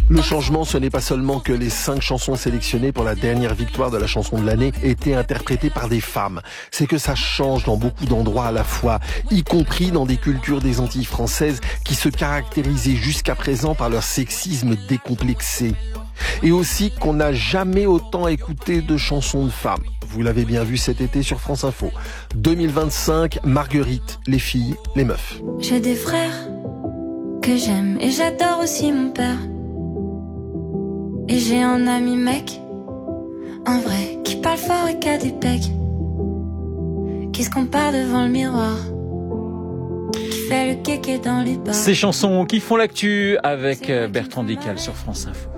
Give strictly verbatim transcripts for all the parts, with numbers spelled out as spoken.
Le changement, ce n'est pas seulement que les cinq chansons sélectionnées pour la dernière victoire de la chanson de l'année étaient interprétées par des femmes. C'est que ça change dans beaucoup d'endroits à la fois, y compris dans des cultures des Antilles françaises qui se caractérisaient jusqu'à présent par leur sexisme décomplexé. Et aussi qu'on n'a jamais autant écouté de chansons de femmes. Vous l'avez bien vu cet été sur France Info. deux mille vingt-cinq, Marguerite, les filles, les meufs. J'ai des frères que j'aime et j'adore aussi mon père. Et j'ai un ami mec, un vrai, qui parle fort et qui a des pecs, qui se compare devant le miroir, qui fait le kéké dans les bars. Ces chansons qui font l'actu avec Bertrand Dical sur France Info.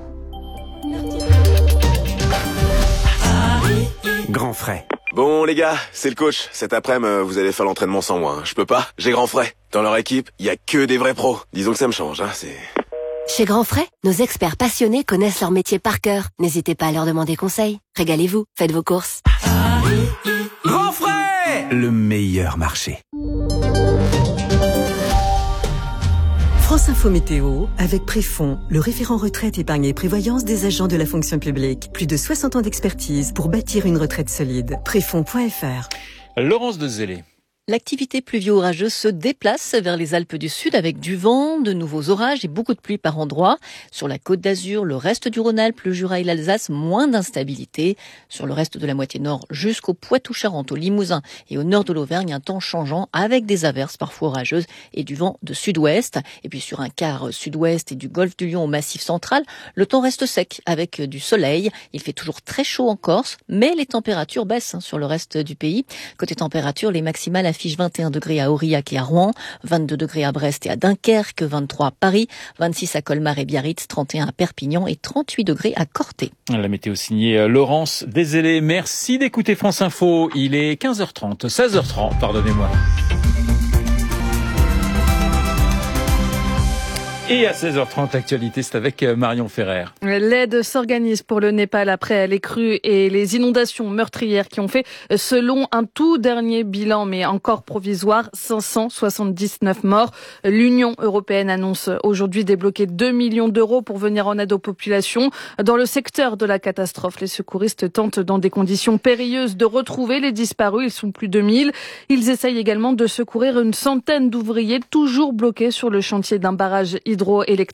Grand frais. Bon les gars, c'est le coach. Cet après-midi, vous allez faire l'entraînement sans moi. Hein. Je peux pas, j'ai grand frais. Dans leur équipe, il y a que des vrais pros. Disons que ça me change, hein, c'est... Chez Grand Frais, nos experts passionnés connaissent leur métier par cœur. N'hésitez pas à leur demander conseil. Régalez-vous, faites vos courses. Grand frais, le meilleur marché. France Info Météo, avec Préfond, le référent retraite, épargne et prévoyance des agents de la fonction publique. Plus de soixante ans d'expertise pour bâtir une retraite solide. Préfond point F R. Laurence de Zélé. L'activité pluvio-orageuse se déplace vers les Alpes du Sud avec du vent, de nouveaux orages et beaucoup de pluie par endroits. Sur la Côte d'Azur, le reste du Rhône-Alpes, le Jura et l'Alsace, moins d'instabilité. Sur le reste de la moitié nord jusqu'au Poitou-Charentes, au Limousin et au nord de l'Auvergne, un temps changeant avec des averses parfois orageuses et du vent de sud-ouest. Et puis sur un quart sud-ouest et du golfe du Lion au Massif central, le temps reste sec avec du soleil. Il fait toujours très chaud en Corse, mais les températures baissent sur le reste du pays. Côté température, les maximales affichent vingt et un degrés à Aurillac et à Rouen, vingt-deux degrés à Brest et à Dunkerque, vingt-trois à Paris, vingt-six à Colmar et Biarritz, trente et un à Perpignan et trente-huit degrés à Corté. La météo signée Laurence Dézélé. Merci d'écouter France Info. Il est quinze heures trente, seize heures trente, pardonnez-moi. Et à seize heures trente, l'actualité, c'est avec Marion Ferrer. L'aide s'organise pour le Népal après les crues et les inondations meurtrières qui ont fait, selon un tout dernier bilan, mais encore provisoire, cinq cent soixante-dix-neuf morts. L'Union européenne annonce aujourd'hui débloquer deux millions d'euros pour venir en aide aux populations. Dans le secteur de la catastrophe, les secouristes tentent dans des conditions périlleuses de retrouver les disparus. Ils sont plus de mille. Ils essayent également de secourir une centaine d'ouvriers toujours bloqués sur le chantier d'un barrage hydroélectrique.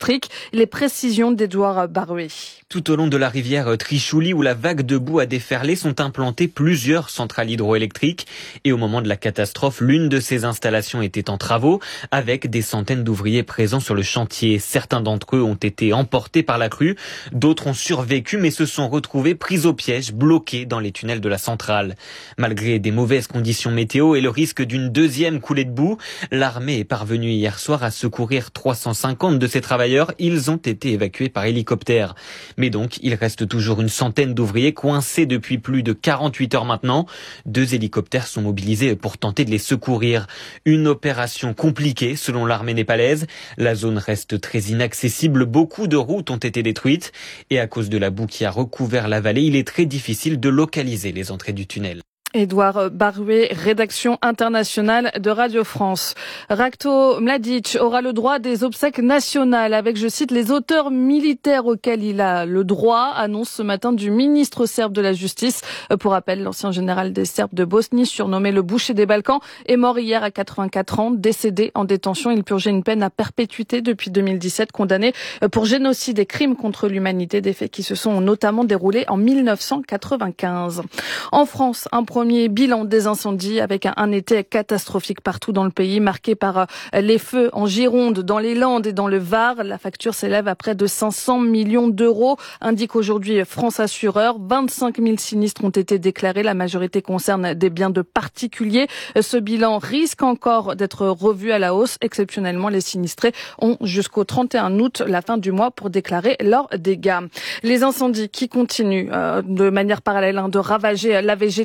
Les précisions d'Edouard Baruet. Tout au long de la rivière Trichouli, où la vague de boue a déferlé, sont implantées plusieurs centrales hydroélectriques. Et au moment de la catastrophe, l'une de ces installations était en travaux, avec des centaines d'ouvriers présents sur le chantier. Certains d'entre eux ont été emportés par la crue, d'autres ont survécu, mais se sont retrouvés pris au piège, bloqués dans les tunnels de la centrale. Malgré des mauvaises conditions météo et le risque d'une deuxième coulée de boue, l'armée est parvenue hier soir à secourir trois cent cinquante de ces travailleurs. Ils ont été évacués par hélicoptère. Mais donc, il reste toujours une centaine d'ouvriers coincés depuis plus de quarante-huit heures maintenant. Deux hélicoptères sont mobilisés pour tenter de les secourir. Une opération compliquée selon l'armée népalaise. La zone reste très inaccessible. Beaucoup de routes ont été détruites. Et à cause de la boue qui a recouvert la vallée, il est très difficile de localiser les entrées du tunnel. Édouard Baruet, rédaction internationale de Radio France. Ratko Mladic aura le droit des obsèques nationales avec, je cite, les auteurs militaires auxquels il a le droit, annonce ce matin du ministre serbe de la Justice. Pour rappel, l'ancien général des Serbes de Bosnie, surnommé le boucher des Balkans, est mort hier à quatre-vingt-quatre ans, décédé en détention. Il purgeait une peine à perpétuité depuis deux mille dix-sept, condamné pour génocide et crimes contre l'humanité, des faits qui se sont notamment déroulés en mille neuf cent quatre-vingt-quinze. En France, un premier bilan des incendies avec un, un été catastrophique partout dans le pays, marqué par euh, les feux en Gironde, dans les Landes et dans le Var. La facture s'élève à près de cinq cents millions d'euros, indique aujourd'hui France Assureur. vingt-cinq mille sinistres ont été déclarés, la majorité concerne des biens de particuliers. Ce bilan risque encore d'être revu à la hausse. Exceptionnellement, les sinistrés ont jusqu'au trente et un août, la fin du mois, pour déclarer leurs dégâts. Les incendies qui continuent euh, de manière parallèle hein, de ravager la végétation.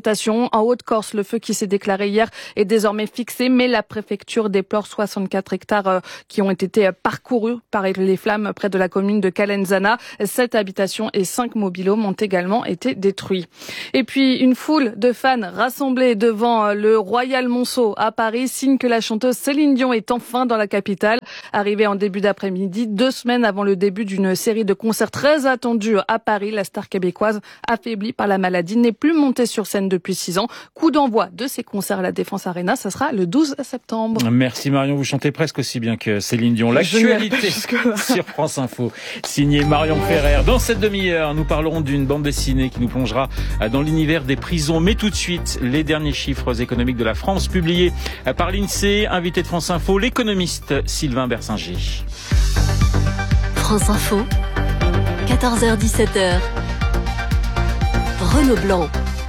Lyon. En Haute-Corse, le feu qui s'est déclaré hier est désormais fixé, mais la préfecture déplore soixante-quatre hectares qui ont été parcourus par les flammes près de la commune de Calenzana. Sept habitations et cinq mobil-homes ont également été détruits. Et puis, une foule de fans rassemblés devant le Royal Monceau à Paris signe que la chanteuse Céline Dion est enfin dans la capitale. Arrivée en début d'après-midi, deux semaines avant le début d'une série de concerts très attendus à Paris, la star québécoise, affaiblie par la maladie, n'est plus montée sur scène depuis six ans. Coup d'envoi de ces concerts à la Défense Arena, ça sera le douze septembre. Merci Marion, vous chantez presque aussi bien que Céline Dion. L'actualité sur France Info, signé Marion Ferrer. Dans cette demi-heure, nous parlerons d'une bande dessinée qui nous plongera dans l'univers des prisons. Mais tout de suite, les derniers chiffres économiques de la France publiés par l'INSEE. Invité de France Info, l'économiste Sylvain Bersinger. France Info, quatorze heures dix-sept heures. Renaud Blanc.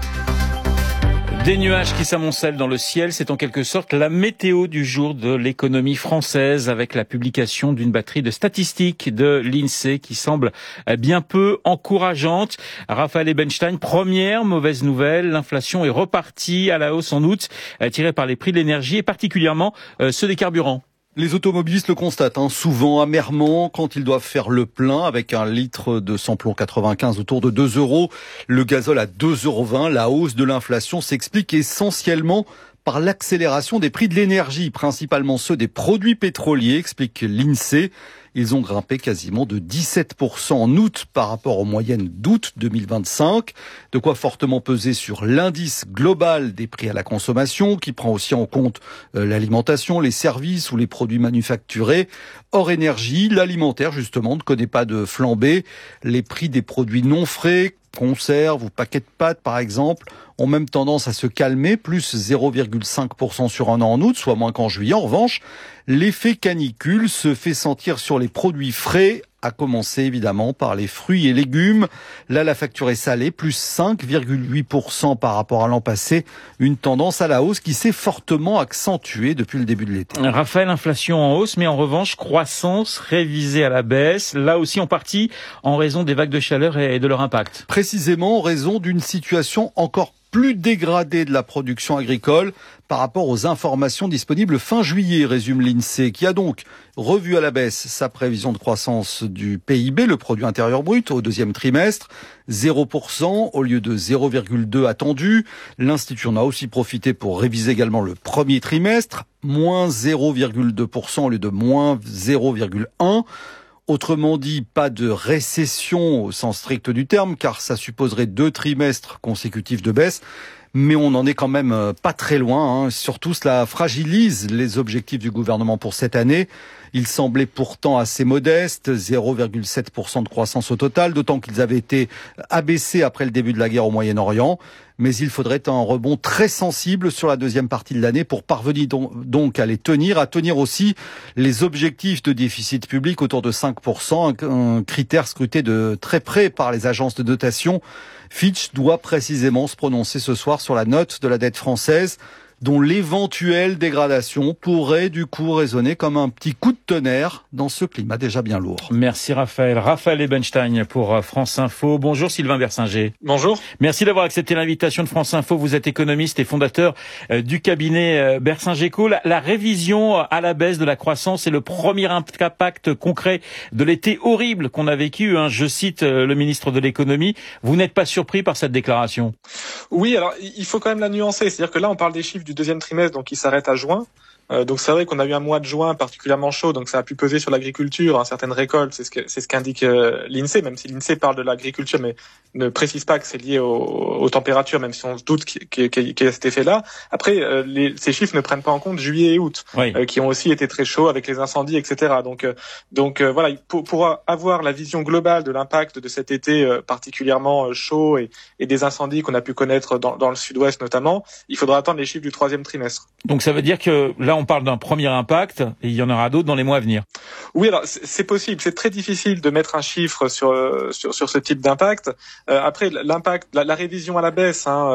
Des nuages qui s'amoncellent dans le ciel, c'est en quelque sorte la météo du jour de l'économie française avec la publication d'une batterie de statistiques de l'INSEE qui semble bien peu encourageante. Raphaël Ebenstein, première mauvaise nouvelle, l'inflation est repartie à la hausse en août, tirée par les prix de l'énergie et particulièrement ceux des carburants. Les automobilistes le constatent, hein, souvent amèrement quand ils doivent faire le plein avec un litre de samplon quatre-vingt-quinze autour de deux euros, le gazole à deux euros vingt. La hausse de l'inflation s'explique essentiellement par l'accélération des prix de l'énergie, principalement ceux des produits pétroliers, explique l'INSEE. Ils ont grimpé quasiment de dix-sept pour cent en août par rapport aux moyennes d'août deux mille vingt-cinq. De quoi fortement peser sur l'indice global des prix à la consommation, qui prend aussi en compte euh, l'alimentation, les services ou les produits manufacturés. Hors énergie, l'alimentaire, justement, ne connaît pas de flambée. Les prix des produits non frais, conserves ou paquets de pâtes, par exemple, ont même tendance à se calmer, plus zéro virgule cinq pour cent sur un an en août, soit moins qu'en juillet. En revanche, l'effet canicule se fait sentir sur les produits frais, à commencer évidemment par les fruits et légumes. Là, la facture est salée, plus cinq virgule huit pour cent par rapport à l'an passé. Une tendance à la hausse qui s'est fortement accentuée depuis le début de l'été. Raphaël, inflation en hausse, mais en revanche, croissance révisée à la baisse. Là aussi, en partie, en raison des vagues de chaleur et de leur impact. Précisément en raison d'une situation encore plus dégradée de la production agricole par rapport aux informations disponibles fin juillet, résume l'INSEE, qui a donc revu à la baisse sa prévision de croissance du P I B, le produit intérieur brut, au deuxième trimestre, zéro pour cent au lieu de zéro virgule deux attendu. L'Institut en a aussi profité pour réviser également le premier trimestre, moins zéro virgule deux pour cent au lieu de moins zéro virgule un. Autrement dit, pas de récession au sens strict du terme, car ça supposerait deux trimestres consécutifs de baisse. Mais on n'en est quand même pas très loin, hein. Surtout, cela fragilise les objectifs du gouvernement pour cette année. Ils semblaient pourtant assez modestes, zéro virgule sept pour cent de croissance au total, d'autant qu'ils avaient été abaissés après le début de la guerre au Moyen-Orient. Mais il faudrait un rebond très sensible sur la deuxième partie de l'année pour parvenir donc à les tenir, à tenir aussi les objectifs de déficit public autour de cinq pour cent, un critère scruté de très près par les agences de notation. Fitch doit précisément se prononcer ce soir sur la note de la dette française, dont l'éventuelle dégradation pourrait du coup résonner comme un petit coup de tonnerre dans ce climat déjà bien lourd. Merci Raphaël. Raphaël Ebenstein pour France Info. Bonjour Sylvain Bersinger. Bonjour. Merci d'avoir accepté l'invitation de France Info. Vous êtes économiste et fondateur du cabinet Bersinger Co. La, la révision à la baisse de la croissance est le premier impact concret de l'été horrible qu'on a vécu, hein. Je cite le ministre de l'économie. Vous n'êtes pas surpris par cette déclaration? Oui, alors il faut quand même la nuancer. C'est-à-dire que là, on parle des chiffres du deuxième trimestre, donc qui s'arrête à juin. Euh, donc c'est vrai qu'on a eu un mois de juin particulièrement chaud, donc ça a pu peser sur l'agriculture, hein, certaines récoltes, c'est ce que c'est ce qu'indique euh, l'INSEE, même si l'INSEE parle de l'agriculture, mais ne précise pas que c'est lié aux, aux températures, même si on se doute qu'il y, qu'il y a cet effet-là. Après, euh, les, ces chiffres ne prennent pas en compte juillet et août, oui. euh, qui ont aussi été très chauds avec les incendies, et cetera. Donc, euh, donc euh, voilà, pour, pour avoir la vision globale de l'impact de cet été euh, particulièrement euh, chaud et, et des incendies qu'on a pu connaître dans, dans le sud-ouest notamment, il faudra attendre les chiffres du troisième trimestre. Donc ça veut dire que là, on parle d'un premier impact et il y en aura d'autres dans les mois à venir. Oui, alors c'est possible. C'est très difficile de mettre un chiffre sur sur sur ce type d'impact. Euh, après, l'impact, la, la révision à la baisse, hein,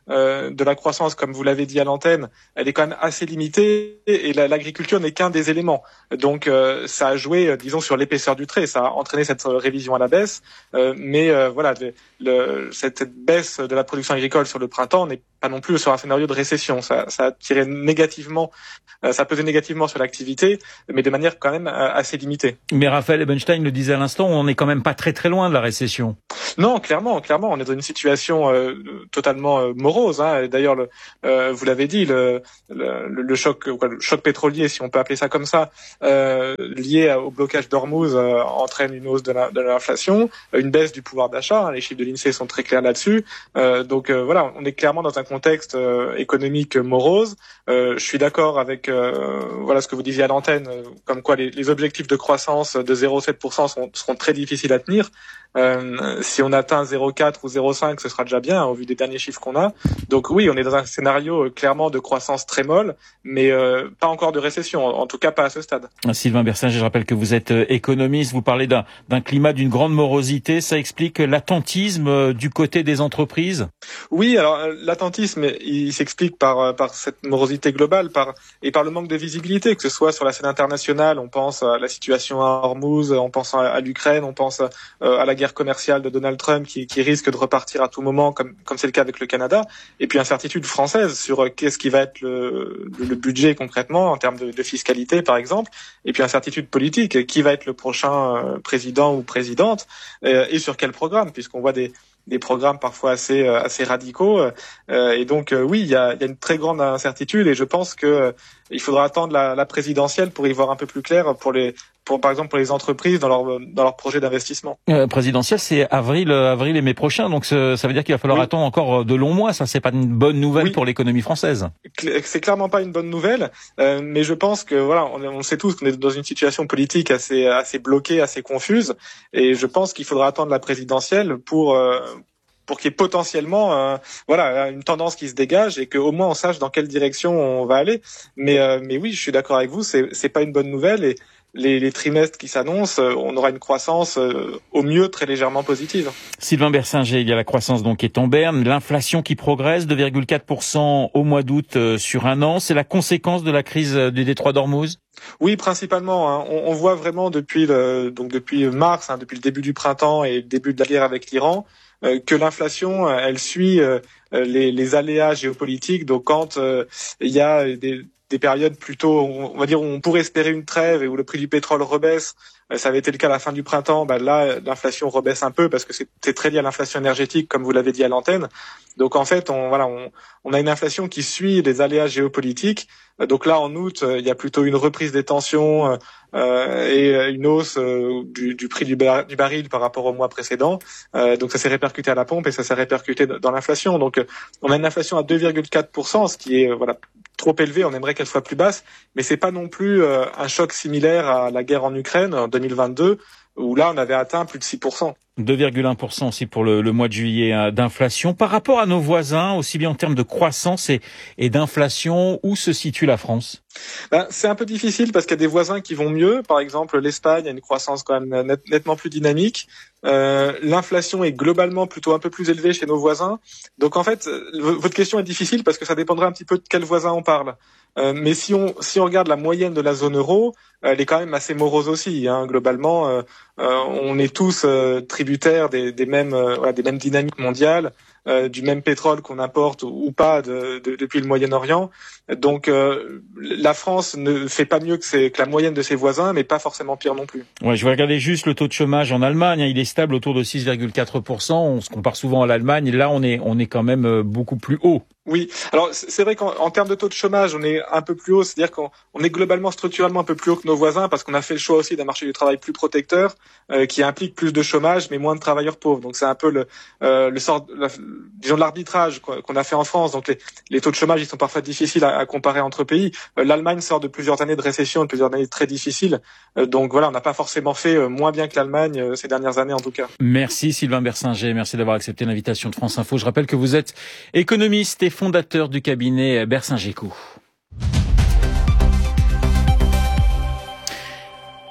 euh, de la croissance, comme vous l'avez dit à l'antenne, elle est quand même assez limitée et la, l'agriculture n'est qu'un des éléments. Donc euh, ça a joué, euh, disons, sur l'épaisseur du trait, ça a entraîné cette euh, révision à la baisse. Euh, mais euh, voilà, le, le, cette, cette baisse de la production agricole sur le printemps n'est pas non plus sur un scénario de récession. Ça, ça a tiré négativement, euh, ça a pesé négativement sur l'activité, mais de manière quand même euh, assez limitée. Mais Raphaël Ebenstein le disait à l'instant, on n'est quand même pas très très loin de la récession. Non, clairement, clairement, on est dans une situation euh, totalement euh, morose. Hein. D'ailleurs, le, euh, vous l'avez dit, le, le, le choc, quoi, le choc pétrolier, si on peut appeler ça comme ça, euh, lié au blocage d'Ormuz, euh, entraîne une hausse de, la, de l'inflation, une baisse du pouvoir d'achat. Hein. Les chiffres de l'INSEE sont très clairs là-dessus. Euh, donc euh, voilà, on est clairement dans un contexte euh, économique morose. Euh, je suis d'accord avec euh, voilà ce que vous disiez à l'antenne, euh, comme quoi les, les objectifs de croissance de zéro virgule sept pour cent sont, seront très difficiles à tenir. Euh, si on atteint zéro virgule quatre ou zéro virgule cinq, ce sera déjà bien, hein, au vu des derniers chiffres qu'on a. Donc oui, on est dans un scénario euh, clairement de croissance très molle, mais euh, pas encore de récession, en, en tout cas pas à ce stade. Sylvain Bersinger, je rappelle que vous êtes économiste, vous parlez d'un, d'un climat d'une grande morosité, ça explique l'attentisme du côté des entreprises ? Oui, alors l'attentisme, il s'explique par, par cette morosité globale par, et par le manque de visibilité, que ce soit sur la scène internationale, on pense à la situation à Hormuz, on pense à, à l'Ukraine, on pense euh, à la guerre commerciale de Donald Trump qui, qui risque de repartir à tout moment, comme, comme c'est le cas avec le Canada, et puis incertitude française sur euh, qu'est-ce qui va être le, le, le budget concrètement en termes de, de fiscalité par exemple, et puis incertitude politique, qui va être le prochain euh, président ou présidente, euh, et sur quel programme, puisqu'on voit des des programmes parfois assez assez radicaux euh, et donc euh, oui il y a, il y a une très grande incertitude et je pense que euh, il faudra attendre la, la présidentielle pour y voir un peu plus clair pour les pour par exemple pour les entreprises dans leur dans leur projet d'investissement. Euh, présidentielle, c'est avril avril et mai prochain, donc ça veut dire qu'il va falloir oui. attendre encore de longs mois. Ça, c'est pas une bonne nouvelle oui. pour l'économie française. C'est clairement pas une bonne nouvelle, euh, mais je pense que voilà, on, on sait tous qu'on est dans une situation politique assez assez bloquée, assez confuse, et je pense qu'il faudra attendre la présidentielle pour euh, pour qu'il y ait potentiellement euh, voilà une tendance qui se dégage et qu'au moins on sache dans quelle direction on va aller. Mais euh, mais oui, je suis d'accord avec vous, c'est c'est pas une bonne nouvelle et Les, les trimestres qui s'annoncent, on aura une croissance euh, au mieux très légèrement positive. Sylvain Bersinger, il y a la croissance donc qui est en berne, l'inflation qui progresse, deux virgule quatre pour cent au mois d'août euh, sur un an. C'est la conséquence de la crise du détroit d'Ormuz ? Oui, principalement. Hein. On, on voit vraiment depuis le, donc depuis mars, hein, depuis le début du printemps et le début de la guerre avec l'Iran, euh, que l'inflation, elle suit euh, les, les aléas géopolitiques. Donc quand euh, il y a des des périodes plutôt, on va dire, où on pourrait espérer une trêve et où le prix du pétrole rebaisse. Ça avait été le cas à la fin du printemps. Bah là, l'inflation rebaisse un peu parce que c'est, c'est très lié à l'inflation énergétique, comme vous l'avez dit à l'antenne. Donc en fait, on, voilà, on, on a une inflation qui suit les aléas géopolitiques. Donc là, en août, il y a plutôt une reprise des tensions euh, et une hausse euh, du, du prix du, bar, du baril par rapport au mois précédent. Euh, donc ça s'est répercuté à la pompe et ça s'est répercuté dans l'inflation. Donc on a une inflation à deux virgule quatre pour cent, ce qui est voilà trop élevé. On aimerait qu'elle soit plus basse, mais c'est pas non plus euh, un choc similaire à la guerre en Ukraine en deux mille vingt-deux, où là on avait atteint plus de six pour cent. deux virgule un pour cent aussi pour le, le mois de juillet hein, d'inflation. Par rapport à nos voisins, aussi bien en termes de croissance et, et d'inflation, où se situe la France ? Ben, c'est un peu difficile parce qu'il y a des voisins qui vont mieux. Par exemple, l'Espagne a une croissance quand même net, nettement plus dynamique. Euh, l'inflation est globalement plutôt un peu plus élevée chez nos voisins. Donc en fait, votre question est difficile parce que ça dépendra un petit peu de quel voisin on parle. Euh, mais si on si on regarde la moyenne de la zone euro, elle est quand même assez morose aussi. Hein. Globalement, euh, euh, on est tous euh, tributaires des, des mêmes euh, voilà, des mêmes dynamiques mondiales, euh, du même pétrole qu'on importe ou, ou pas de, de, depuis le Moyen-Orient. Donc euh, la France ne fait pas mieux que, ses, que la moyenne de ses voisins, mais pas forcément pire non plus. Ouais, je vais regarder juste le taux de chômage en Allemagne. Hein, il est stable autour de six virgule quatre pour cent. On se compare souvent à l'Allemagne. Et là, on est on est quand même beaucoup plus haut. Oui, alors c'est vrai qu'en en termes de taux de chômage, on est un peu plus haut, c'est-à-dire qu'on on est globalement structurellement un peu plus haut que nos voisins parce qu'on a fait le choix aussi d'un marché du travail plus protecteur euh, qui implique plus de chômage mais moins de travailleurs pauvres. Donc c'est un peu le, euh, le sort, la, disons l'arbitrage qu'on a fait en France. Donc les, les taux de chômage ils sont parfois difficiles à, à comparer entre pays. Euh, L'Allemagne sort de plusieurs années de récession, de plusieurs années très difficiles. Euh, donc voilà, on n'a pas forcément fait euh, moins bien que l'Allemagne euh, ces dernières années en tout cas. Merci Sylvain Bersinger, merci d'avoir accepté l'invitation de France Info. Je rappelle que vous êtes économiste et fondateur du cabinet Bersinger Co.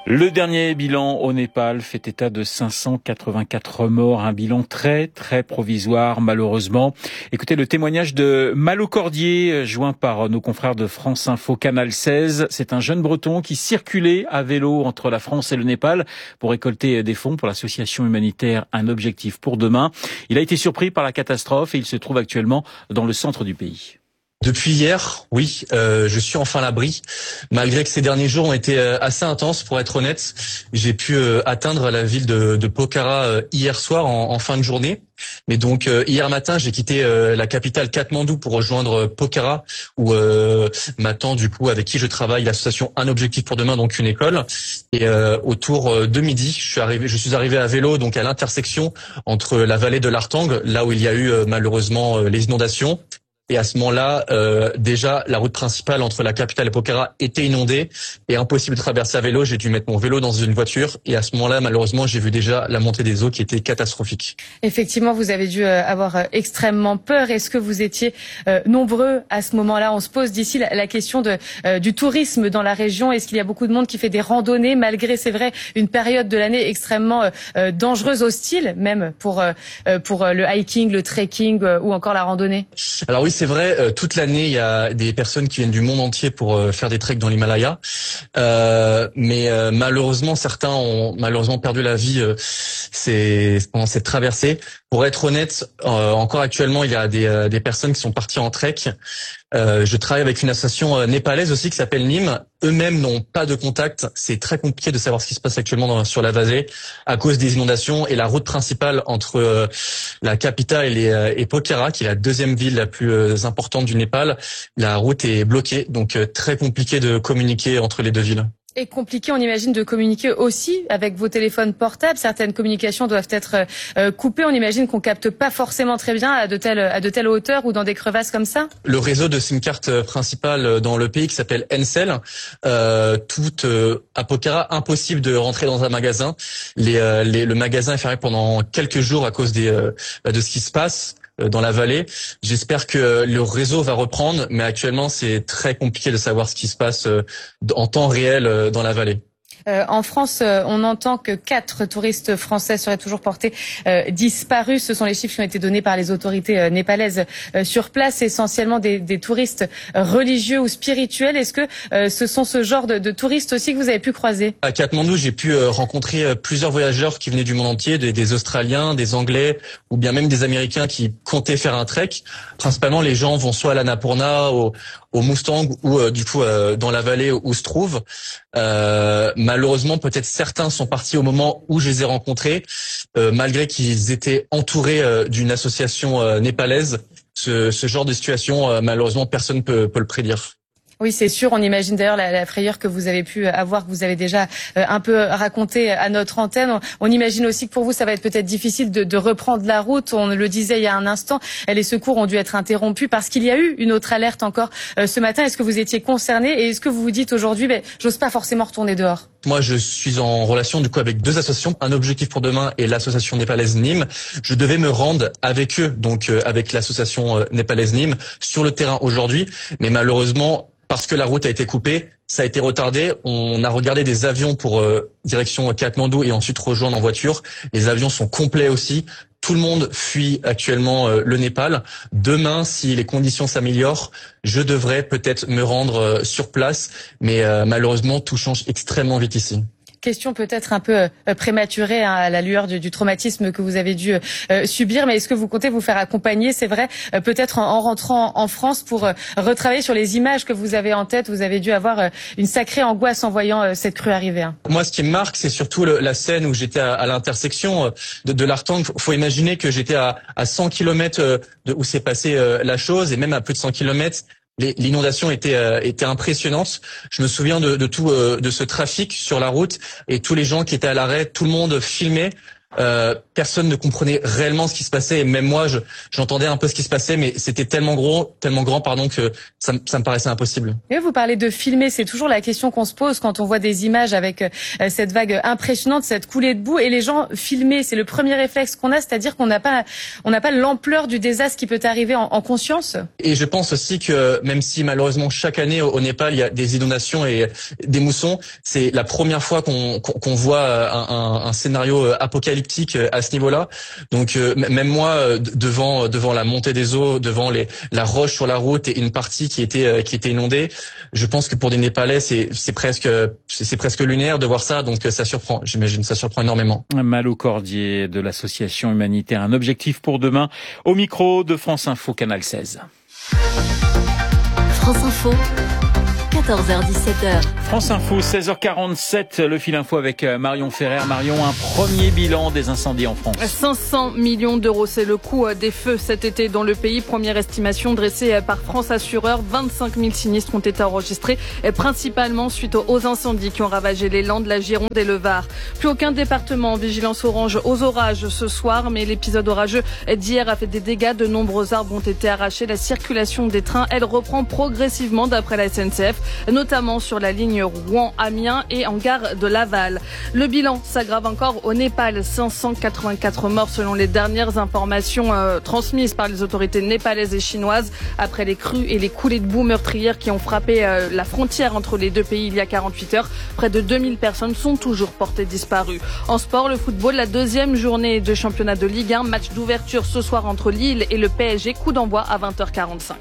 Le dernier bilan au Népal fait état de cinq cent quatre-vingt-quatre morts, un bilan très très provisoire malheureusement. Écoutez le témoignage de Malo Cordier, joint par nos confrères de France Info Canal seize. C'est un jeune breton qui circulait à vélo entre la France et le Népal pour récolter des fonds pour l'association humanitaire Un Objectif pour Demain. Il a été surpris par la catastrophe et il se trouve actuellement dans le centre du pays. Depuis hier, oui, euh, je suis enfin à l'abri. Malgré que ces derniers jours ont été euh, assez intenses, pour être honnête, j'ai pu euh, atteindre la ville de, de Pokhara euh, hier soir en, en fin de journée. Mais donc euh, hier matin, j'ai quitté euh, la capitale Katmandou pour rejoindre euh, Pokhara, où euh, m'attend du coup avec qui je travaille l'association Un Objectif pour Demain, donc une école. Et euh, autour euh, de midi, je suis arrivé, je suis arrivé à vélo, donc à l'intersection entre la vallée de l'Artang, là où il y a eu euh, malheureusement euh, les inondations. Et à ce moment-là, euh, déjà, la route principale entre la capitale et Pokhara était inondée et impossible de traverser à vélo. J'ai dû mettre mon vélo dans une voiture et à ce moment-là, malheureusement, j'ai vu déjà la montée des eaux qui était catastrophique. Effectivement, vous avez dû avoir extrêmement peur. Est-ce que vous étiez euh, nombreux à ce moment-là? On se pose d'ici la, la question de, euh, du tourisme dans la région. Est-ce qu'il y a beaucoup de monde qui fait des randonnées malgré, c'est vrai, une période de l'année extrêmement euh, dangereuse, hostile, même pour, euh, pour le hiking, le trekking euh, ou encore la randonnée? Alors oui, c'est vrai, euh, toute l'année, il y a des personnes qui viennent du monde entier pour euh, faire des treks dans l'Himalaya. Euh, mais euh, malheureusement, certains ont malheureusement perdu la vie euh, c'est, pendant cette traversée. Pour être honnête, euh, encore actuellement, il y a des, euh, des personnes qui sont parties en trek. Euh, je travaille avec une association euh, népalaise aussi qui s'appelle Nîmes. Eux-mêmes n'ont pas de contact. C'est très compliqué de savoir ce qui se passe actuellement dans, sur la Vasée à cause des inondations et la route principale entre euh, la capitale et, les, euh, et Pokhara, qui est la deuxième ville la plus euh, importante du Népal. La route est bloquée, donc euh, très compliqué de communiquer entre les deux villes. Et compliqué, on imagine, de communiquer aussi avec vos téléphones portables. Certaines communications doivent être euh, coupées. On imagine qu'on capte pas forcément très bien à de telles à de telles hauteurs ou dans des crevasses comme ça. Le réseau de SIM card principal dans le pays qui s'appelle Ncell, euh, tout euh, à Pokhara, impossible de rentrer dans un magasin. Les, euh, les, le magasin est fermé pendant quelques jours à cause des euh, de ce qui se passe dans la vallée. J'espère que le réseau va reprendre, mais actuellement, c'est très compliqué de savoir ce qui se passe en temps réel dans la vallée. Euh, en France, euh, on entend que quatre touristes français seraient toujours portés euh, disparus. Ce sont les chiffres qui ont été donnés par les autorités euh, népalaises euh, sur place, essentiellement des, des touristes religieux ou spirituels. Est-ce que euh, ce sont ce genre de, de touristes aussi que vous avez pu croiser? À Katmandou, j'ai pu euh, rencontrer euh, plusieurs voyageurs qui venaient du monde entier, des, des Australiens, des Anglais ou bien même des Américains qui comptaient faire un trek. Principalement, les gens vont soit à l'Annapurna, au, au Mustang ou euh, du coup euh, dans la vallée où se trouve. Euh, malheureusement, peut-être certains sont partis au moment où je les ai rencontrés, euh, malgré qu'ils étaient entourés euh, d'une association euh, népalaise. Ce, ce genre de situation, euh, malheureusement, personne peut, peut le prédire. Oui, c'est sûr. On imagine d'ailleurs la, la frayeur que vous avez pu avoir, que vous avez déjà euh, un peu raconté à notre antenne. On, on imagine aussi que pour vous, ça va être peut-être difficile de, de reprendre la route. On le disait il y a un instant, les secours ont dû être interrompus parce qu'il y a eu une autre alerte encore euh, ce matin. Est-ce que vous étiez concerné et est-ce que vous vous dites aujourd'hui, ben, j'ose pas forcément retourner dehors? Moi, je suis en relation du coup avec deux associations, Un Objectif pour Demain et l'association népalaise Nîmes. Je devais me rendre avec eux, donc euh, avec l'association euh, népalaise Nîmes, sur le terrain aujourd'hui, mais malheureusement, parce que la route a été coupée, ça a été retardé. On a regardé des avions pour euh, direction Katmandou et ensuite rejoindre en voiture. Les avions sont complets aussi. Tout le monde fuit actuellement euh, le Népal. Demain, si les conditions s'améliorent, je devrais peut-être me rendre euh, sur place. Mais euh, malheureusement, tout change extrêmement vite ici. Question peut-être un peu euh, prématurée hein, à la lueur du, du traumatisme que vous avez dû euh, subir, mais est-ce que vous comptez vous faire accompagner, c'est vrai, euh, peut-être en, en rentrant en France pour euh, retravailler sur les images que vous avez en tête? Vous avez dû avoir euh, une sacrée angoisse en voyant euh, cette crue arriver. Hein. Moi, ce qui me marque, c'est surtout le, la scène où j'étais à, à l'intersection euh, de, de l'Artang. Faut, faut imaginer que j'étais à, à cent kilomètres euh, de où s'est passée euh, la chose, et même à plus de cent kilomètres. L'inondation était euh, était impressionnante. Je me souviens de, de tout euh, de ce trafic sur la route et tous les gens qui étaient à l'arrêt, tout le monde filmait. Euh, personne ne comprenait réellement ce qui se passait, et même moi, je, j'entendais un peu ce qui se passait, mais c'était tellement gros, tellement grand, pardon, que ça, ça me paraissait impossible. Et vous parlez de filmer, c'est toujours la question qu'on se pose quand on voit des images avec euh, cette vague impressionnante, cette coulée de boue, et les gens filmer, c'est le premier réflexe qu'on a, c'est-à-dire qu'on n'a pas, on n'a pas l'ampleur du désastre qui peut arriver en, en conscience. Et je pense aussi que même si malheureusement chaque année au, au Népal il y a des inondations et des moussons, c'est la première fois qu'on, qu'on, qu'on voit un, un, un scénario apocalyptique à ce niveau-là. Donc euh, même moi, devant devant la montée des eaux, devant les la roche sur la route et une partie qui était qui était inondée, je pense que pour des Népalais, c'est c'est presque c'est, c'est presque lunaire de voir ça. Donc ça surprend. J'imagine ça surprend énormément. Malo Cordier de l'association humanitaire Un Objectif pour Demain, au micro de France Info Canal seize. France Info, quatorze heures dix-sept heures. France Info, seize heures quarante-sept, le fil info avec Marion Ferrer. Marion, un premier bilan des incendies en France. cinq cents millions d'euros, c'est le coût des feux cet été dans le pays. Première estimation dressée par France Assureur. vingt-cinq mille sinistres ont été enregistrés, principalement suite aux incendies qui ont ravagé les Landes, la Gironde et le Var. Plus aucun département en vigilance orange aux orages ce soir, mais l'épisode orageux d'hier a fait des dégâts. De nombreux arbres ont été arrachés. La circulation des trains, elle reprend progressivement d'après la S N C F, notamment sur la ligne Rouen-Amiens et en gare de Laval. Le bilan s'aggrave encore au Népal. cinq cent quatre-vingt-quatre morts selon les dernières informations euh, transmises par les autorités népalaises et chinoises après les crues et les coulées de boue meurtrières qui ont frappé euh, la frontière entre les deux pays il y a quarante-huit heures. Près de deux mille personnes sont toujours portées disparues. En sport, le football, la deuxième journée de championnat de Ligue un. Match d'ouverture ce soir entre Lille et le P S G. Coup d'envoi à vingt heures quarante-cinq.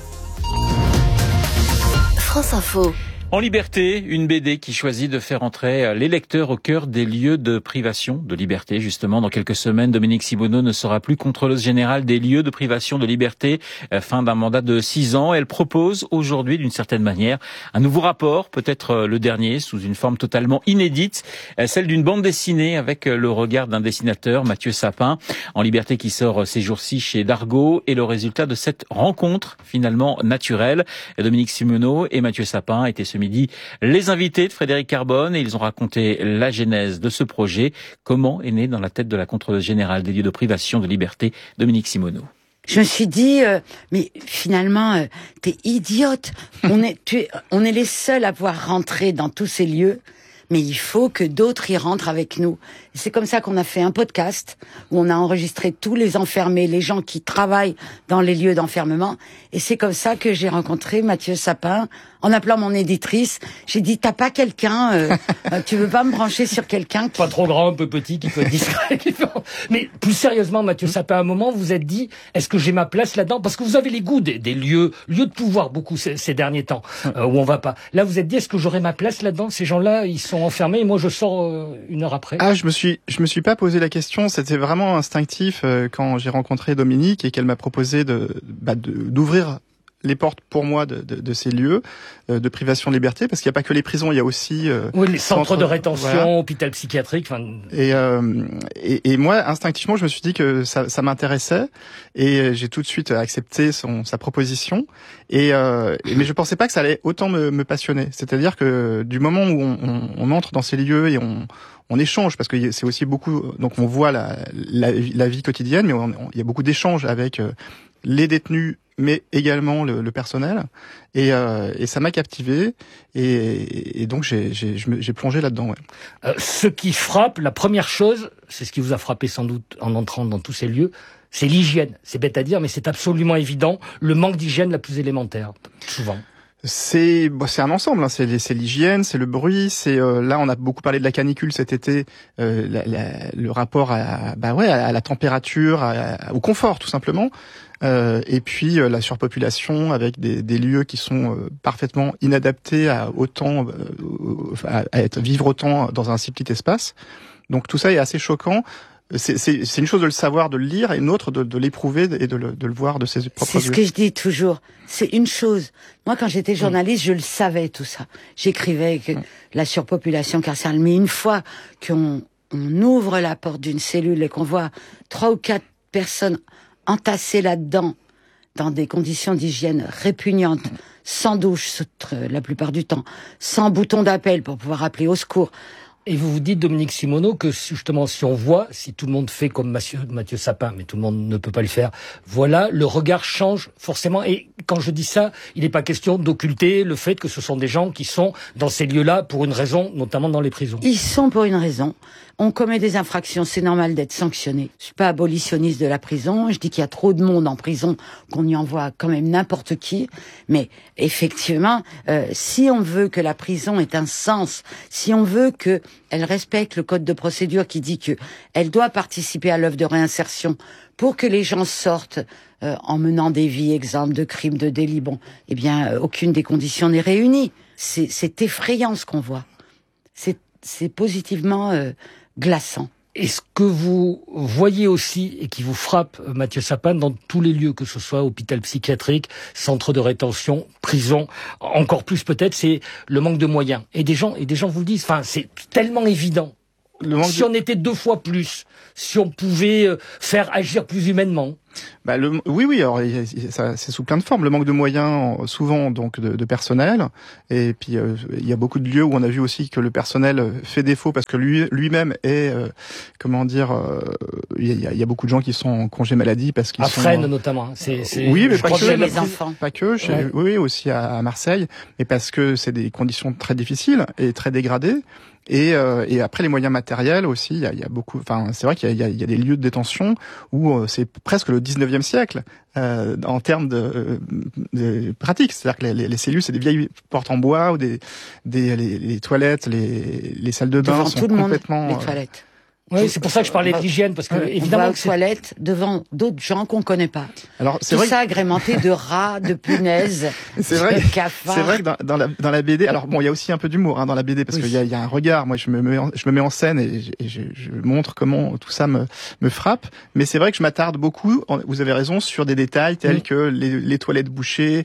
France Info. En liberté, une B D qui choisit de faire entrer les lecteurs au cœur des lieux de privation de liberté. Justement, dans quelques semaines, Dominique Simoneau ne sera plus contrôleuse générale des lieux de privation de liberté. Fin d'un mandat de six ans. Elle propose aujourd'hui, d'une certaine manière, un nouveau rapport, peut-être le dernier, sous une forme totalement inédite, celle d'une bande dessinée avec le regard d'un dessinateur, Mathieu Sapin. En liberté qui sort ces jours-ci chez Dargaud, et le résultat de cette rencontre finalement naturelle. Dominique Simoneau et Mathieu Sapin étaient ce midi les invités de Frédéric Carbone, et ils ont raconté la genèse de ce projet. Comment est né dans la tête de la contrôleuse générale des lieux de privation de liberté, Dominique Simoneau? Je me suis dit, euh, mais finalement, euh, t'es idiote. On est, tu es, on est les seuls à pouvoir rentrer dans tous ces lieux, mais il faut que d'autres y rentrent avec nous. Et c'est comme ça qu'on a fait un podcast où on a enregistré tous les enfermés, les gens qui travaillent dans les lieux d'enfermement. Et c'est comme ça que j'ai rencontré Mathieu Sapin. En appelant mon éditrice, j'ai dit, t'as pas quelqu'un, euh, tu veux pas me brancher sur quelqu'un qui... Pas trop grand, un peu petit, qui peut être discret. Mais plus sérieusement, Mathieu Sapin, à un moment, vous vous êtes dit, est-ce que j'ai ma place là-dedans? Parce que vous avez les goûts des, des lieux, lieux de pouvoir beaucoup ces, ces derniers temps, euh, où on va pas. Là, vous vous êtes dit, est-ce que j'aurai ma place là-dedans? Ces gens-là, ils sont enfermés et moi, je sors euh, une heure après. Ah, je me suis, je me suis pas posé la question. C'était vraiment instinctif euh, quand j'ai rencontré Dominique et qu'elle m'a proposé de, bah, de, d'ouvrir les portes pour moi de, de, de ces lieux euh, de privation de liberté, parce qu'il n'y a pas que les prisons, il y a aussi euh, oui, les centres, centres de rétention, voilà. Hôpital psychiatrique. Enfin... Et, euh, et et moi instinctivement je me suis dit que ça, ça m'intéressait, et j'ai tout de suite accepté son sa proposition. Et euh, mais je pensais pas que ça allait autant me, me passionner. C'est-à-dire que du moment où on, on, on entre dans ces lieux et on on échange, parce que c'est aussi beaucoup, donc on voit la la, la vie quotidienne, mais on, on, il y a beaucoup d'échanges avec euh, les détenus, mais également le, le personnel, et, euh, et ça m'a captivé, et, et donc j'ai, j'ai, j'ai plongé là-dedans. Ouais. Euh, ce qui frappe, la première chose, c'est ce qui vous a frappé sans doute en entrant dans tous ces lieux, c'est l'hygiène. C'est bête à dire, mais c'est absolument évident, le manque d'hygiène la plus élémentaire, souvent. C'est bon, c'est un ensemble, hein. c'est, c'est l'hygiène, c'est le bruit, c'est euh, là on a beaucoup parlé de la canicule cet été, euh, la, la, le rapport à bah ouais à la température, à, à, au confort tout simplement. Euh, et puis euh, la surpopulation avec des, des lieux qui sont euh, parfaitement inadaptés à autant euh, à, à être vivre autant dans un si petit espace. Donc tout ça est assez choquant. C'est, c'est, c'est une chose de le savoir, de le lire, et une autre de, de l'éprouver et de le, de le voir de ses propres yeux. C'est ce que je dis toujours. C'est une chose. Moi, quand j'étais journaliste, je le savais tout ça. J'écrivais que la surpopulation carcérale. Mais une fois qu'on on ouvre la porte d'une cellule et qu'on voit trois ou quatre personnes entassées là-dedans, dans des conditions d'hygiène répugnantes, sans douche la plupart du temps, sans bouton d'appel pour pouvoir appeler au secours, Et vous vous dites, Dominique Simoneau, que justement, si on voit, si tout le monde fait comme Mathieu, Mathieu Sapin, mais tout le monde ne peut pas le faire, voilà, le regard change forcément. Et quand je dis ça, il n'est pas question d'occulter le fait que ce sont des gens qui sont dans ces lieux-là pour une raison, notamment dans les prisons. Ils sont pour une raison. On commet des infractions, c'est normal d'être sanctionné. Je suis pas abolitionniste de la prison, je dis qu'il y a trop de monde en prison, qu'on y envoie quand même n'importe qui, mais effectivement, euh, si on veut que la prison ait un sens, si on veut que elle respecte le code de procédure qui dit que elle doit participer à l'œuvre de réinsertion pour que les gens sortent euh, en menant des vies exemptes de crimes, de délits, bon, eh bien, euh, aucune des conditions n'est réunie. C'est, c'est effrayant ce qu'on voit. C'est, c'est positivement euh, glaçant. Est-ce que vous voyez aussi, et qui vous frappe, Mathieu Sapin, dans tous les lieux, que ce soit hôpital psychiatrique, centre de rétention, prison, encore plus peut-être, c'est le manque de moyens. Et des gens, et des gens vous le disent, enfin, c'est tellement évident. Si on était deux fois plus, si on pouvait faire agir plus humainement. Bah le, oui, oui, alors ça, c'est sous plein de formes. Le manque de moyens, souvent donc de, de personnel, et puis euh, il y a beaucoup de lieux où on a vu aussi que le personnel fait défaut parce que lui, lui-même est, euh, comment dire, euh, il y, a, il y a beaucoup de gens qui sont en congé maladie parce qu'ils à sont. À Fresnes notamment. C'est, c'est, oui, mais pas que, chez les enfants. Pas que, chez, ouais. oui, aussi à, à Marseille, mais parce que c'est des conditions très difficiles et très dégradées. Et, euh, et après les moyens matériels aussi, il y a, il y a beaucoup. Enfin, c'est vrai qu'il y a, il y a des lieux de détention où euh, c'est presque le dix-neuvième siècle euh, en termes de, de pratique. C'est-à-dire que les, les cellules, c'est des vieilles portes en bois ou des, des les, les toilettes, les, les salles de bain devant sont tout le complètement. Monde, les toilettes. Oui, c'est pour ça que je parlais de l'hygiène, parce que on évidemment va aux que c'est... toilettes devant d'autres gens qu'on connaît pas. Alors c'est tout vrai ça que... agrémenté de rats, de punaises, c'est vrai, de cafards. C'est vrai que dans, dans la dans la B D, alors bon, il y a aussi un peu d'humour hein, dans la B D parce oui. qu'il y a, il y a un regard. Moi, je me mets en, je me mets en scène et, je, et je, je montre comment tout ça me me frappe. Mais c'est vrai que je m'attarde beaucoup. Vous avez raison sur des détails tels mmh. que les, les toilettes bouchées,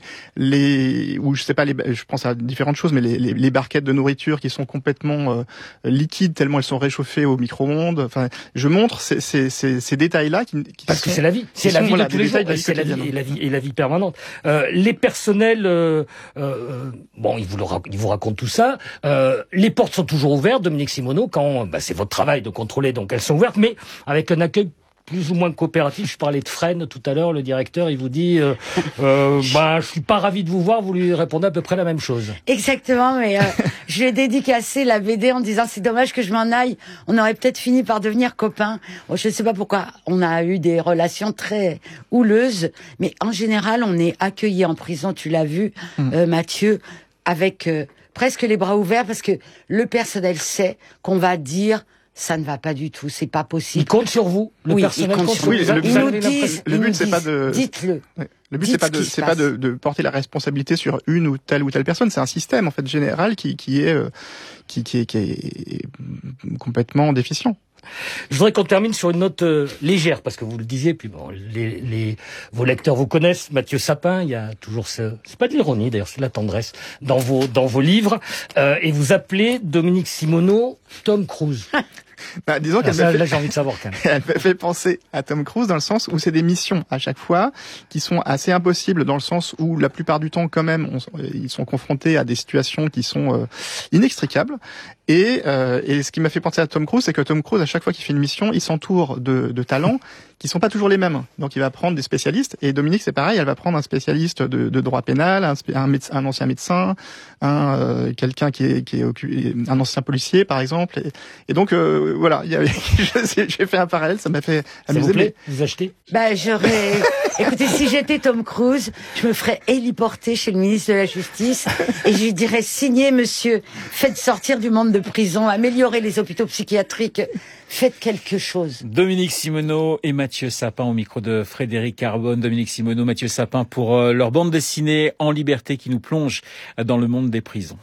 les ou je sais pas, les, je pense à différentes choses, mais les, les, les barquettes de nourriture qui sont complètement euh, liquides tellement elles sont réchauffées au micro-ondes. Enfin, je montre ces, ces, ces, ces détails-là qui, qui parce sont, que c'est la vie, c'est la sont, vie voilà, de tous les jours, et c'est la vie et la vie et la vie permanente. Euh, les personnels, euh, euh, bon, ils vous le, ils vous racontent tout ça. Euh, les portes sont toujours ouvertes, Dominique Simoneau, quand bah, c'est votre travail de contrôler, donc elles sont ouvertes, mais avec un accueil plus ou moins coopératif. Je parlais de Fresnes tout à l'heure, le directeur, il vous dit euh, euh, bah, je suis pas ravi de vous voir, vous lui répondez à peu près la même chose. Exactement, mais euh, je lui ai dédicacé la B D en disant c'est dommage que je m'en aille, on aurait peut-être fini par devenir copains. Bon, je ne sais pas pourquoi, on a eu des relations très houleuses, mais en général, on est accueillis en prison, tu l'as vu, euh, Mathieu, avec euh, presque les bras ouverts, parce que le personnel sait qu'on va dire ça ne va pas du tout, c'est pas possible. Il compte sur vous, le oui, personnel compte sur vous. Oui, le, ils nous disent, le but c'est pas de dites-le. Ouais. Le but c'est pas de c'est pas de, de porter la responsabilité sur une ou telle ou telle personne, c'est un système en fait général qui qui est euh, qui qui est, qui est complètement déficient. Je voudrais qu'on termine sur une note euh, légère, parce que vous le disiez, puis bon, les, les, vos lecteurs vous connaissent, Mathieu Sapin, il y a toujours ce, c'est pas de l'ironie d'ailleurs, c'est de la tendresse dans vos, dans vos livres, euh, et vous appelez Dominique Simoneau Tom Cruise. Bah, disons ah, qu'elle ça, me fait... là, j'ai envie de savoir quand même. Elle me fait penser à Tom Cruise dans le sens où c'est des missions à chaque fois qui sont assez impossibles dans le sens où la plupart du temps quand même on, ils sont confrontés à des situations qui sont euh, inextricables. Et, euh, et ce qui m'a fait penser à Tom Cruise, c'est que Tom Cruise, à chaque fois qu'il fait une mission, il s'entoure de, de talents qui sont pas toujours les mêmes. Donc il va prendre des spécialistes. Et Dominique, c'est pareil, elle va prendre un spécialiste de, de droit pénal, un, un, médecin, un ancien médecin, un euh, quelqu'un qui est, qui est un ancien policier, par exemple. Et, et donc euh, voilà, il y avait, j'ai fait un parallèle, ça m'a fait amuser. Ça vous plaît, mais... vous achetez? Bah j'aurais. Écoutez, si j'étais Tom Cruise, je me ferais héliporter chez le ministre de la Justice et je lui dirais signez, monsieur, faites sortir du monde de prison, améliorez les hôpitaux psychiatriques, faites quelque chose. Dominique Simoneau et Mathieu Sapin au micro de Frédéric Carbone. Dominique Simoneau, Mathieu Sapin pour euh, leur bande dessinée En liberté qui nous plonge dans le monde des prisons.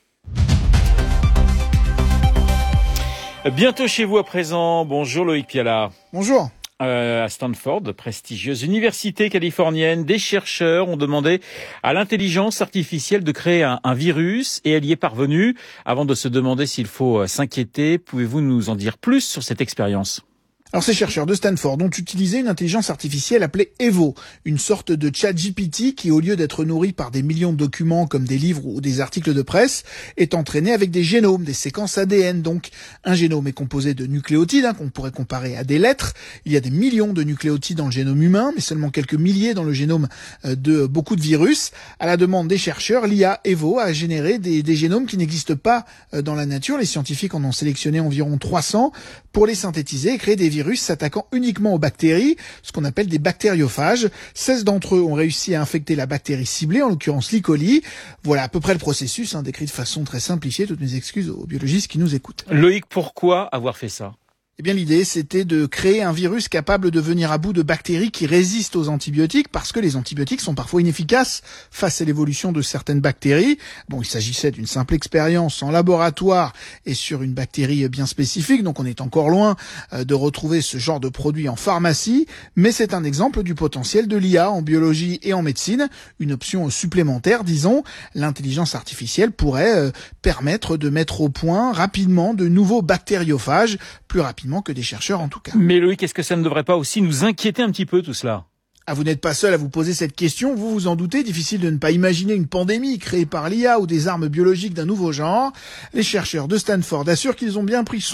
Bientôt chez vous à présent. Bonjour Loïc Piala. Bonjour. Euh, à Stanford, prestigieuse université californienne, des chercheurs ont demandé à l'intelligence artificielle de créer un, un virus et elle y est parvenue. Avant de se demander s'il faut s'inquiéter, pouvez-vous nous en dire plus sur cette expérience ? Alors ces chercheurs de Stanford ont utilisé une intelligence artificielle appelée Evo, une sorte de chat G P T qui, au lieu d'être nourri par des millions de documents comme des livres ou des articles de presse, est entraîné avec des génomes, des séquences A D N. Donc un génome est composé de nucléotides, hein, qu'on pourrait comparer à des lettres. Il y a des millions de nucléotides dans le génome humain, mais seulement quelques milliers dans le génome de beaucoup de virus. À la demande des chercheurs, l'I A Evo a généré des, des génomes qui n'existent pas dans la nature. Les scientifiques en ont sélectionné environ trois cents pour les synthétiser et créer des virus s'attaquant uniquement aux bactéries, ce qu'on appelle des bactériophages. seize d'entre eux ont réussi à infecter la bactérie ciblée, en l'occurrence l'E. coli. Voilà à peu près le processus, hein, décrit de façon très simplifiée. Toutes mes excuses aux biologistes qui nous écoutent. Loïc, pourquoi avoir fait ça ? Eh bien, l'idée, c'était de créer un virus capable de venir à bout de bactéries qui résistent aux antibiotiques, parce que les antibiotiques sont parfois inefficaces face à l'évolution de certaines bactéries. Bon, il s'agissait d'une simple expérience en laboratoire et sur une bactérie bien spécifique, donc on est encore loin de retrouver ce genre de produit en pharmacie, mais c'est un exemple du potentiel de l'I A en biologie et en médecine, une option supplémentaire, disons. L'intelligence artificielle pourrait permettre de mettre au point rapidement de nouveaux bactériophages, plus rapidement que des chercheurs en tout cas. Mais Loïc, est-ce que ça ne devrait pas aussi nous inquiéter un petit peu tout cela ? Ah, vous n'êtes pas seul à vous poser cette question, vous vous en doutez, difficile de ne pas imaginer une pandémie créée par l'I A ou des armes biologiques d'un nouveau genre. Les chercheurs de Stanford assurent qu'ils ont bien pris